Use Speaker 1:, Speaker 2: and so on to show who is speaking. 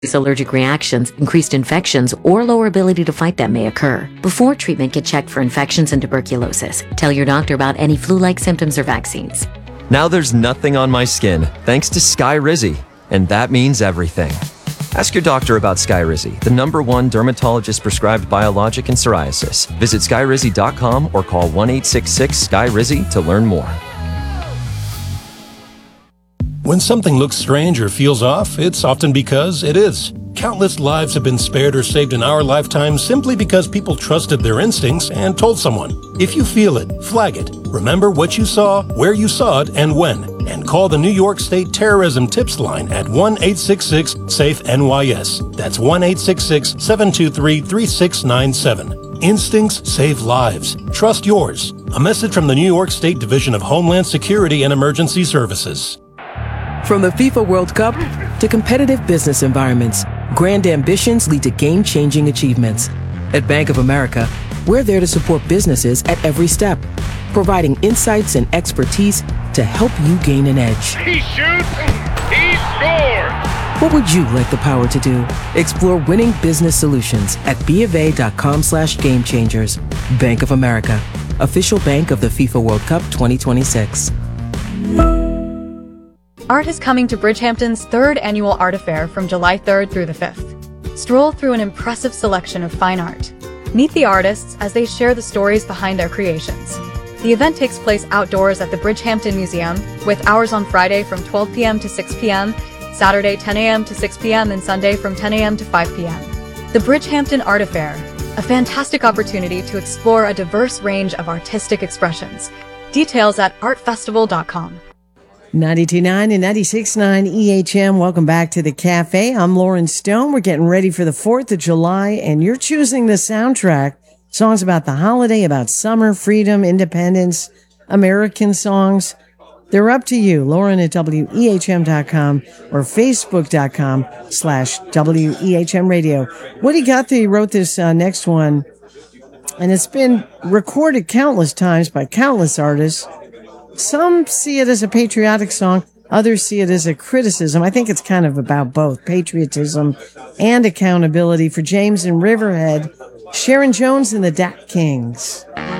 Speaker 1: allergic reactions, increased infections, or lower ability to fight them may occur. Before treatment, get checked for infections and tuberculosis. Tell your doctor about any flu-like symptoms or vaccines.
Speaker 2: Now there's nothing on my skin, thanks to Skyrizi, and that means everything. Ask your doctor about Skyrizi, the #1 dermatologist-prescribed biologic in psoriasis. Visit skyrizi.com or call 1-866-SKY-RIZI to learn more.
Speaker 3: When something looks strange or feels off, it's often because it is. Countless lives have been spared or saved in our lifetime simply because people trusted their instincts and told someone. If you feel it, flag it. Remember what you saw, where you saw it, and when. And call the New York State Terrorism Tips Line at 1-866-SAFE-NYS. That's 1-866-723-3697. Instincts save lives. Trust yours. A message from the New York State Division of Homeland Security and Emergency Services.
Speaker 4: From the FIFA World Cup to competitive business environments, grand ambitions lead to game-changing achievements. At Bank of America, we're there to support businesses at every step, providing insights and expertise to help you gain an edge.
Speaker 5: He shoots, he scores!
Speaker 4: What would you like the power to do? Explore winning business solutions at BofA.com/gamechangers. Bank of America, official bank of the FIFA World Cup 2026.
Speaker 6: Art is coming to Bridgehampton's 3rd annual art affair from July 3rd through the 5th. Stroll through an impressive selection of fine art. Meet the artists as they share the stories behind their creations. The event takes place outdoors at the Bridgehampton Museum, with hours on Friday from 12 p.m. to 6 p.m., Saturday 10 a.m. to 6 p.m., and Sunday from 10 a.m. to 5 p.m. The Bridgehampton Art Affair, a fantastic opportunity to explore a diverse range of artistic expressions. Details at artfestival.com.
Speaker 7: 92.9 and 96.9 EHM. Welcome back to the Cafe. I'm Lauren Stone. We're getting ready for the 4th of July, and you're choosing the soundtrack. Songs about the holiday, about summer, freedom, independence, American songs. They're up to you. Lauren at WEHM.com or Facebook.com/WEHM Radio. Woody Guthrie wrote this next one, and it's been recorded countless times by countless artists. Some see it as a patriotic song. Others see it as a criticism. I think it's kind of about both patriotism and accountability. For James and Riverhead, Sharon Jones and the Dat Kings.